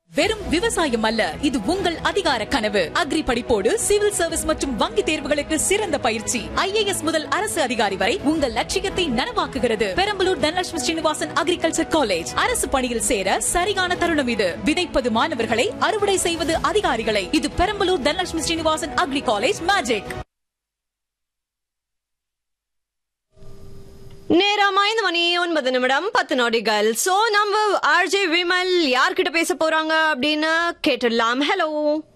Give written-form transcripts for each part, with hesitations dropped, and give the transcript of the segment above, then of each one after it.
வெறும் விவசாயம் அல்ல, இது உங்கள் அதிகார கனவு. அக்ரி படிப்போடு சிவில் சர்வீஸ் மற்றும் வங்கி தேர்வுகளுக்கு சிறந்த பயிற்சி. IAS முதல் அரசு அதிகாரி வரை உங்கள் லட்சியத்தை நனவாக்குகிறது. Perambalur Dhanalakshmi Srinivasan agriculture college. அரசு பணியில் சேர சரியான தருணம் இது. விதைப்பது மாணவர்களை, அறுவடை செய்வது அதிகாரிகளை. இது Perambalur Dhanalakshmi Srinivasan agri college magic. நேரம் 5:09 சோ நம்ம ஆர்ஜே விமல் யார்கிட்ட பேச போறாங்க அப்படின்னு கேட்டுடலாம். ஹலோ,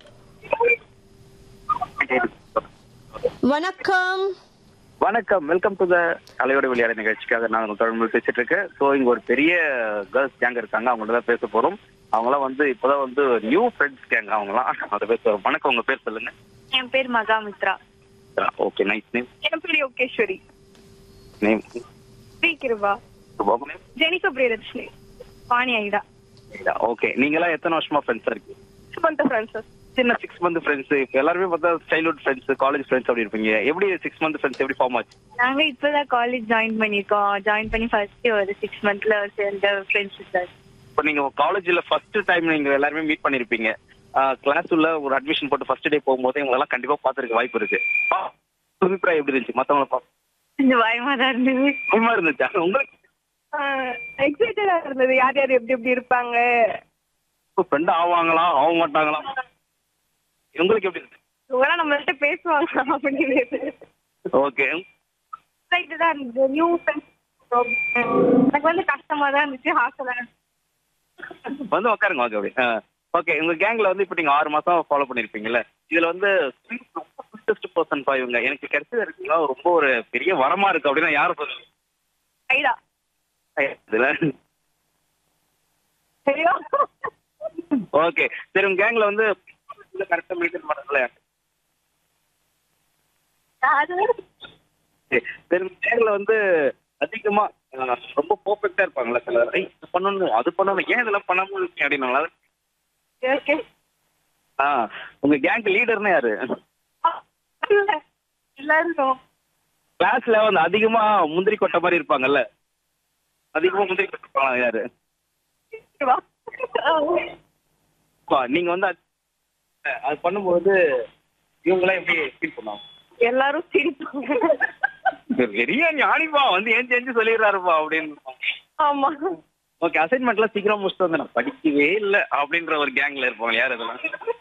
வணக்கம். வணக்கம், வெல்கம் டு த கலையோட விளையாட நிகழ்ச்சிக்காக நான் தொடர்ந்து பேசிட்டு இருக்கேன். ஸோ இங்க ஒரு பெரிய கேர்ள்ஸ் கேங் இருக்காங்க, அவங்கள்ட்ட தான் பேச போறோம். அவங்களாம் இப்போதான் நியூ ஃப்ரெண்ட்ஸ் கேங். அவங்களாம் அதை பேச போறோம். வணக்கம், உங்க பேர் சொல்லுங்க. என் பேர் மகாமித்ரா. Okay, nice name. என் பேர் யோகேஸ்வரி. நேம் ஸ்ரீகிருபா. ஜெனிகா பிரியதர்ஷினி. பாணி ஐடா. ஓகே, நீங்களாம் எத்தனை வருஷமா ஃப்ரெண்ட்ஸா இருக்கீங்க? 6 month ஃப்ரெண்ட்ஸ். சின்ன 6 month ஃப்ரெண்ட்ஸ். இப்போ எல்லாருமே பார்த்தா சைல்ட்ஹுட் ஃப்ரெண்ட்ஸ், காலேஜ் ஃப்ரெண்ட்ஸ் அப்படி இருப்பீங்க. எப்படி 6 month ஃப்ரெண்ட்ஸ் எப்படி ஃபார்ம் ஆச்சு? நாங்க இப்பதான் காலேஜ் ஜாயின் பண்ணிருக்கோம். ஜாயின் பண்ணி ஃபர்ஸ்ட் ஒரு 6 monthல சேர்ந்த ஃப்ரெண்ட்ஸ் சார். இப்போ நீங்க காலேஜ்ல ஃபர்ஸ்ட் டைம் நீங்க எல்லாருமே மீட் பண்ணிருப்பீங்க. கிளாஸ் உள்ள ஒரு அட்மிஷன் போட்டு ஃபர்ஸ்ட் டே போகும்போது இவங்க எல்லாம் கண்டிப்பா பாத்துருக்க வாய்ப்பு இருக்கு. அபிப்பிராயம் எப்படி இருந்துச்சு? மத்தவங்கள பார்த்து கொஞ்சம் பயமா தான் இருந்தது. பயமா இருந்துச்சா உங்களுக்கு? எக்ஸைட்டடா இருந்தது. யார் யார் எப்படி எப்படி இருப்பாங்க, ஃப்ரெண்ட் ஆவாங்களா ஆக மாட்டாங்களா, உங்களுக்கு எப்படி இருந்துச்சு? இவங்களாம் நம்மள்ட்ட பேசுவாங்க அப்படின்னு ஓகே, எக்ஸைட்டடா இருந்தது. New friends. எனக்கு கஷ்டமா தான் இருந்துச்சு. ஹாஸ்டலா உட்காருங்க. ஓகே, அப்படி ஓகே. உங்க கேங்ல இப்போ நீங்க 6 மாசம் ஃபாலோ பண்ணிருப்பீங்கல்ல, இதுல பர்சன் இவங்க எனக்கு கிடைச்சது இருக்குங்களா ரொம்ப ஒரு பெரிய வரமா இருக்கு அப்படின்னா யாரும் சொல்லுங்க. ஐடா. இதுல ஓகே, சரி. உங்க கேங்ல கரெக்டா மெயின்டைன் பண்ணல. சரி, உங்க கேங்ல அதிகமா ரொம்ப பர்ஃபெக்டா இருப்பாங்களா சிலர்? பண்ணணும், அது பண்ணணும், ஏன் இதெல்லாம் பண்ணாம இருக்கீங்க அப்படின்னாங்களா? உங்க கேங்க் லீடர்னா யாரு? கிளாஸ்ல அதிகமா முந்திரி கொட்டை மாதிரி இருப்பாங்கல்ல, அதிகமா முந்திரி கொட்டிருப்பாங்களா யாரு? நீங்க அது பண்ணும்போது இவங்களாம் எப்படி ஃபீல் பண்ணுவாங்க? எல்லாரும் சிரிப்பாங்க. பெரிய ஞானிப்பா ஏன் சொல்லிடுறாருப்பா அப்படின்னு. ஆமா. ஓகே, அசைன்மெண்ட் எல்லாம் சீக்கிரம் முடிச்சுட்டு நான் படிக்கவே இல்லை அப்படின்ற ஒரு கேங்ல இருப்பாங்க. யார் அதெல்லாம்?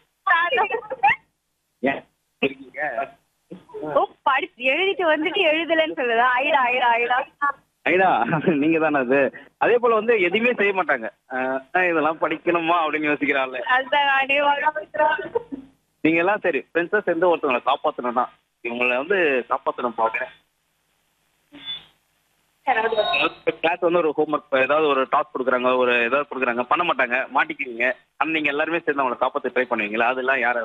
ஏன் இருக்கீங்க? படிச்சு எழுதிட்டு வந்துட்டு எழுதலன்னு சொல்லுதா? ஐடா ஐடா ஐடா ஐடா, நீங்க தானே அது. அதே போல எதுவுமே செய்ய மாட்டாங்க. இதெல்லாம் படிக்கணுமா அப்படின்னு யோசிக்கிறாள். நீங்க எல்லாம் சரி ஃப்ரெண்ட்ஸா சேர்ந்து ஒருத்தவங்களை காப்பாத்தணும்னா இவங்களை காப்பாத்தணும் பாக்குறேன். கிளாஸ் ஒரு ஹோம்ஒர்க் ஏதாவது ஒரு டாஸ்க் கொடுக்குறாங்க, ஒரு ஏதாவது கொடுக்குறாங்க, பண்ண மாட்டாங்க, மாட்டிக்கிறீங்க. ஆனால் நீங்க எல்லாருமே சேர்ந்து அவங்களை காப்பாற்ற ட்ரை பண்ணுவீங்களா? அதெல்லாம் யார?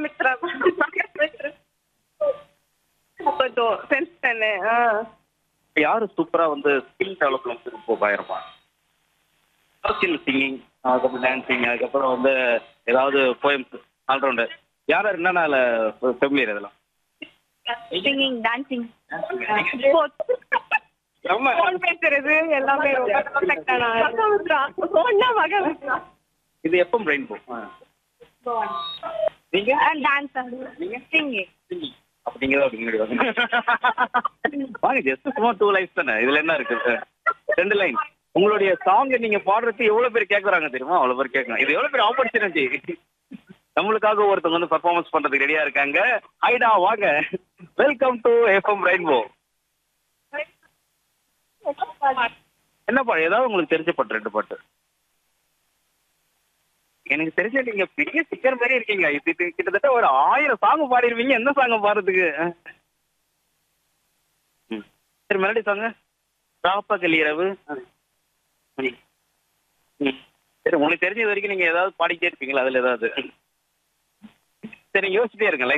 யாரு சூப்பரா ஸ்கில் டெவலப்மெண்ட் ரொம்ப பயங்கரமா? ஸ்கில் சிங்கிங், அதுக்கப்புறம் டான்சிங், அதுக்கப்புறம் ஏதாவது போயம்ஸ், ஆல்ரவுண்டர் யாரா என்னன்னா ஃபெமிலியர் இதெல்லாம்? சிங்கிங், டான்சிங், பேசுறது எல்லாமே. இது எப்போ பிரெயின் போ? நீங்க டான்ஸ், நீங்க சிங்கிங். அப்படிங்க வாங்க, ஜஸ்ட் சும்மா 2 லைன்ஸ் தானே, இதுல என்ன இருக்கு? 2 லைன். உங்களுடைய சாங் நீங்க பாடுறது எவ்வளவு பேர் கேட்கறாங்க தெரியுமா? அவ்வளவு பேர் கேட்கணும். இது எவ்வளவு பேர் ஆப்பர்ச்சுனிட்டி. நம்மளுக்காக ஒருத்தவங்க பெர்ஃபார்மன்ஸ் பண்றதுக்கு ரெடியா இருக்காங்க. ஐடா, வாங்க, வெல்கம் டு FM ரெயின்போ. என்ன பாடு? ஏதாவது உங்களுக்கு தெரிஞ்ச பாட்டு 2 பாட்டு. எனக்கு தெரிஞ்ச நீங்க பெரிய சிக்கர் மாதிரி இருக்கீங்க. இது கிட்டத்தட்ட ஒரு 1000 சாங் பாடிருவீங்க. என்ன சாங் பாடுறதுக்கு? சரி, மெலடி சாங். ராப்பகல் இரவு. சரி, உங்களுக்கு தெரிஞ்சது வரைக்கும் நீங்க ஏதாவது பாடிக்கிட்டே இருப்பீங்களா? அதுல ஏதாவது? சரி, யோசிச்சுட்டே இருங்க.